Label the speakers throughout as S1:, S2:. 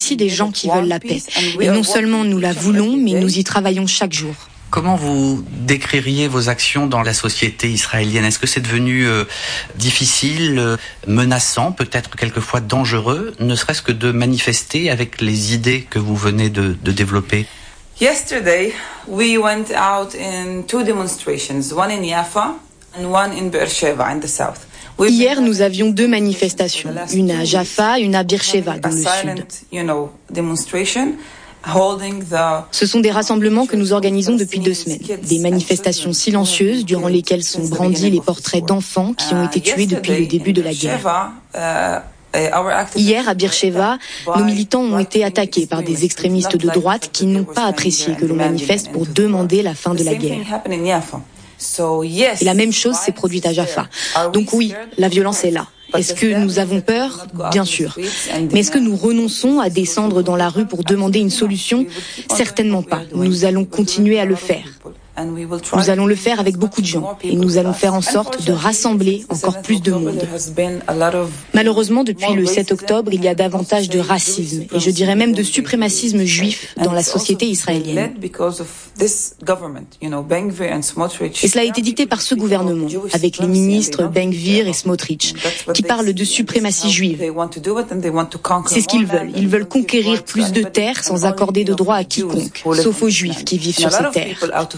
S1: aussi des gens qui veulent la paix. Et non seulement nous la voulons, mais nous y travaillons chaque jour.
S2: Comment vous décririez vos actions dans la société israélienne ? Est-ce que c'est devenu difficile, menaçant, peut-être quelquefois dangereux, ne serait-ce que de manifester avec les idées que vous venez de développer ?
S3: Yesterday, we went out in 2 demonstrations, one in Jaffa and one in Beersheba in the south.
S1: Hier, nous avions 2 manifestations, une à Jaffa, une à Beersheba, dans le sud. Ce sont des rassemblements que nous organisons depuis 2 semaines, des manifestations silencieuses durant lesquelles sont brandis les portraits d'enfants qui ont été tués depuis le début de la guerre. Hier, à Beersheba, nos militants ont été attaqués par des extrémistes de droite qui n'ont pas apprécié que l'on manifeste pour demander la fin de la guerre. Et la même chose s'est produite à Jaffa. Donc oui, la violence est là. Est-ce que nous avons peur ? Bien sûr. Mais est-ce que nous renonçons à descendre dans la rue pour demander une solution ? Certainement pas. Nous allons continuer à le faire. Nous allons le faire avec beaucoup de gens et nous allons faire en sorte de rassembler encore plus de monde. Malheureusement, depuis le 7 octobre, il y a davantage de racisme et je dirais même de suprémacisme juif dans la société israélienne. Et cela a été dicté par ce gouvernement, avec les ministres Ben Gvir et Smotrich, qui parlent de suprématie juive. C'est ce qu'ils veulent. Ils veulent conquérir plus de terres sans accorder de droits à quiconque, sauf aux juifs qui vivent sur ces terres.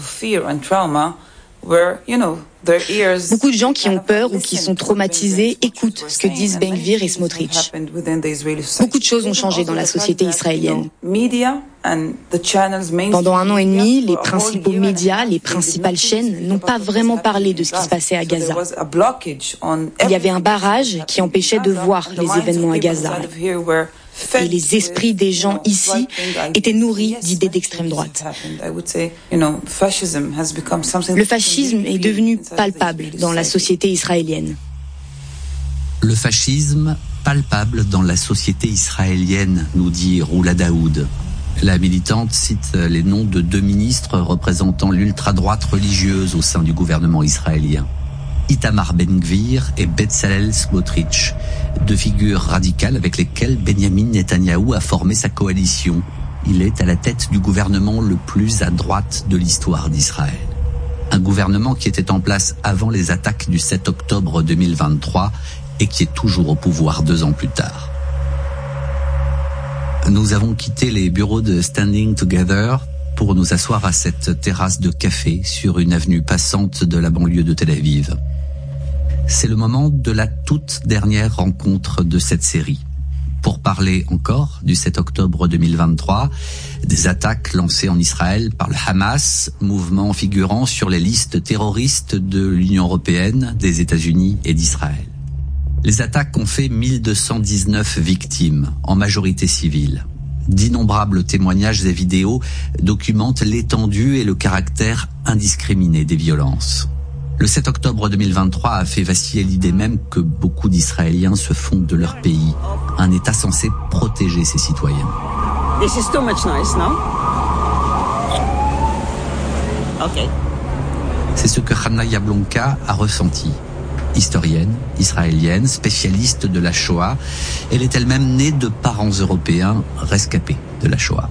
S1: Beaucoup de gens qui ont peur ou qui sont traumatisés écoutent ce que disent Ben Gvir et Smotrich. Beaucoup de choses ont changé dans la société israélienne. Pendant 1 an et demi, les principaux médias, les principales chaînes n'ont pas vraiment parlé de ce qui se passait à Gaza. Il y avait un barrage qui empêchait de voir les événements à Gaza. Et les esprits des gens ici étaient nourris d'idées d'extrême droite. Le fascisme est devenu palpable dans la société israélienne.
S2: Le fascisme palpable dans la société israélienne, nous dit Roula Daoud. La militante cite les noms de 2 ministres représentant l'ultra-droite religieuse au sein du gouvernement israélien. Itamar Ben Gvir et Bezalel Smotrich, 2 figures radicales avec lesquelles Benyamin Netanyahou a formé sa coalition. Il est à la tête du gouvernement le plus à droite de l'histoire d'Israël. Un gouvernement qui était en place avant les attaques du 7 octobre 2023 et qui est toujours au pouvoir 2 ans plus tard. Nous avons quitté les bureaux de Standing Together pour nous asseoir à cette terrasse de café sur une avenue passante de la banlieue de Tel Aviv. C'est le moment de la toute dernière rencontre de cette série. Pour parler encore du 7 octobre 2023, des attaques lancées en Israël par le Hamas, mouvement figurant sur les listes terroristes de l'Union européenne, des États-Unis et d'Israël. Les attaques ont fait 1219 victimes, en majorité civiles. D'innombrables témoignages et vidéos documentent l'étendue et le caractère indiscriminé des violences. Le 7 octobre 2023 a fait vaciller l'idée même que beaucoup d'Israéliens se font de leur pays, un État censé protéger ses citoyens.
S4: This is too much noise, no? Okay.
S2: C'est ce que Hannah Yablonka a ressenti. Historienne, israélienne, spécialiste de la Shoah, elle est elle-même née de parents européens rescapés de la Shoah.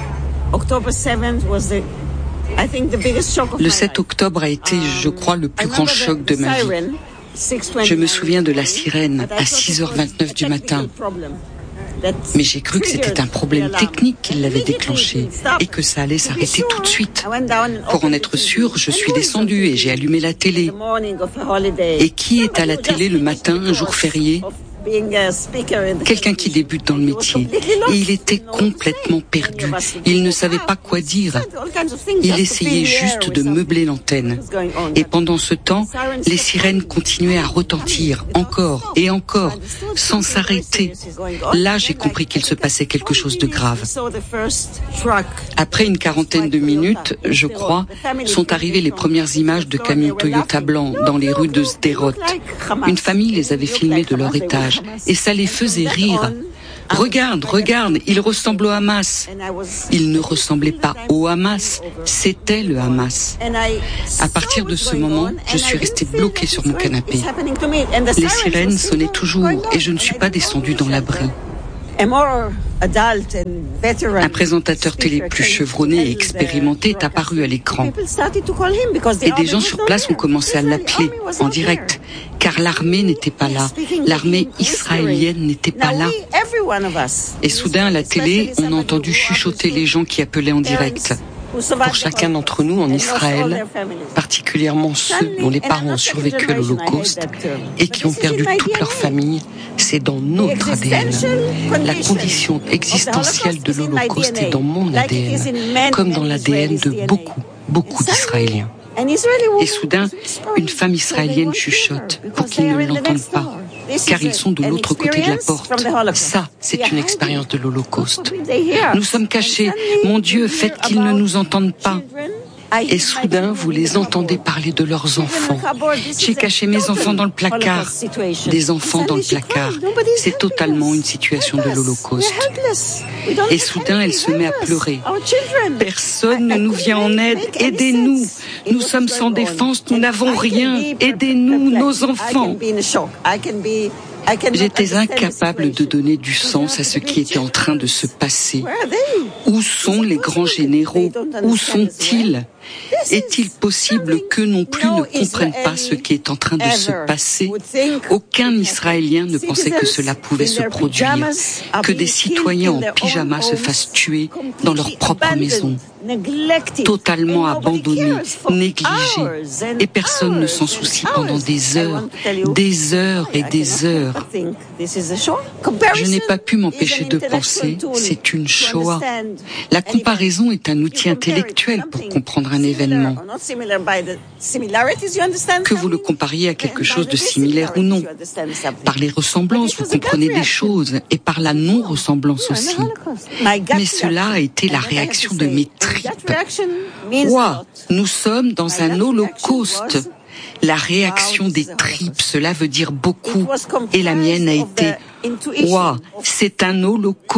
S5: Le 7 octobre a été, je crois, le plus grand choc de ma vie. Je me souviens de la sirène à 6h29 du matin. Mais j'ai cru que c'était un problème technique qui l'avait déclenché et que ça allait s'arrêter tout de suite. Pour en être sûr, je suis descendue et j'ai allumé la télé. Et qui est à la télé le matin, un jour férié ? Quelqu'un qui débute dans le métier. Et il était complètement perdu. Il ne savait pas quoi dire. Il essayait juste de meubler l'antenne. Et pendant ce temps, les sirènes continuaient à retentir, encore et encore, sans s'arrêter. Là, j'ai compris qu'il se passait quelque chose de grave. Après une quarantaine de minutes, je crois, sont arrivées les premières images de camions Toyota blancs dans les rues de Sderot. Une famille les avait filmés de leur étage. Et ça les faisait rire. Regarde, il ressemble au Hamas. Il ne ressemblait pas au Hamas, c'était le Hamas. À partir de ce moment, je suis restée bloquée sur mon canapé. Les sirènes sonnaient toujours et je ne suis pas descendue dans l'abri. Un présentateur télé plus chevronné et expérimenté est apparu à l'écran. Et des gens sur place ont commencé à l'appeler en direct, car l'armée n'était pas là. L'armée israélienne n'était pas là. Et soudain, à la télé, on a entendu chuchoter les gens qui appelaient en direct. Pour chacun d'entre nous en Israël, particulièrement ceux dont les parents ont survécu à l'Holocauste et qui ont perdu toute leur famille, c'est dans notre ADN. La condition existentielle de l'Holocauste est dans mon ADN, comme dans l'ADN de beaucoup d'Israéliens. Et soudain, une femme israélienne chuchote pour qu'ils ne l'entendent pas, car ils sont de l'autre côté de la porte. Ça, c'est une expérience de l'Holocauste. Nous sommes cachés. Mon Dieu, faites qu'ils ne nous entendent pas. Et soudain, vous les entendez parler de leurs enfants. J'ai caché mes enfants dans le placard. Des enfants dans le placard. C'est totalement une situation de l'Holocauste. Et soudain, elle se met à pleurer. Personne ne nous vient en aide. Aidez-nous. Nous sommes sans défense. Nous n'avons rien. Aidez-nous, nos enfants. J'étais incapable de donner du sens à ce qui était en train de se passer. Où sont les grands généraux? Où sont-ils? Est-il possible qu'eux non plus ne comprennent pas ce qui est en train de se passer? Aucun Israélien ne pensait que cela pouvait se produire, que des citoyens en pyjama se fassent tuer dans leur propre maison, totalement abandonnés, négligés, et personne ne s'en soucie pendant des heures et des heures. Je n'ai pas pu m'empêcher de penser, c'est une Shoah. La comparaison est un outil intellectuel pour comprendre un événement. Que vous le compariez à quelque chose de similaire ou non. Par les ressemblances, vous comprenez des choses, et par la non-ressemblance aussi. Mais cela a été la réaction de mes tripes. Ouah, nous sommes dans un holocauste. La réaction des tripes, cela veut dire beaucoup. Et la mienne a été « Ouah, c'est un holocauste ».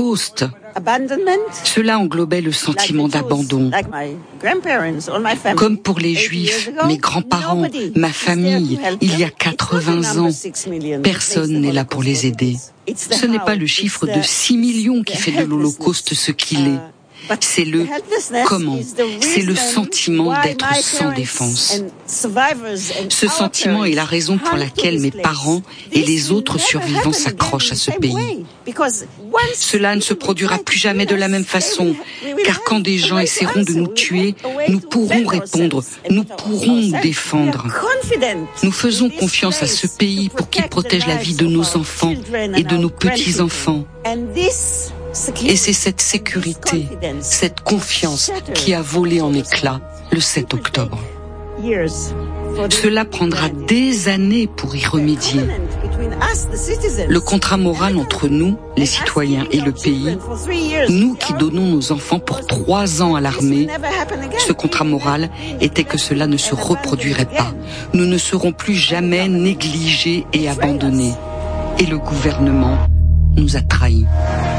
S5: Cela englobait le sentiment d'abandon. Comme pour les Juifs, mes grands-parents, ma famille, il y a 80 ans, personne n'est là pour les aider. Ce n'est pas le chiffre de 6 millions qui fait de l'Holocauste ce qu'il est. C'est le comment, c'est le sentiment d'être sans défense. Ce sentiment est la raison pour laquelle mes parents et les autres survivants s'accrochent à ce pays. Cela ne se produira plus jamais de la même façon, car quand des gens essaieront de nous tuer, nous pourrons répondre, nous pourrons nous défendre. Nous faisons confiance à ce pays pour qu'il protège la vie de nos enfants et de nos petits-enfants. Et c'est cette sécurité, cette confiance qui a volé en éclats le 7 octobre. Cela prendra des années pour y remédier. Le contrat moral entre nous, les citoyens et le pays, nous qui donnons nos enfants pour 3 ans à l'armée, ce contrat moral était que cela ne se reproduirait pas. Nous ne serons plus jamais négligés et abandonnés. Et le gouvernement nous a trahis.